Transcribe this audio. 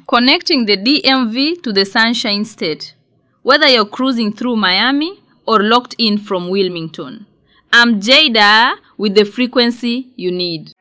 Connecting the DMV to the Sunshine State, whether you're cruising through Miami or locked in from Wilmington. I'm Jada with the frequency you need.